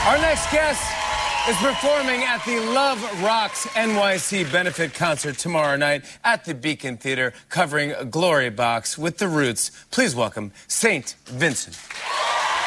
Our next guest is performing at the Love Rocks NYC benefit concert tomorrow night at the Beacon Theater, covering Glory Box with The Roots. Please welcome St. Vincent.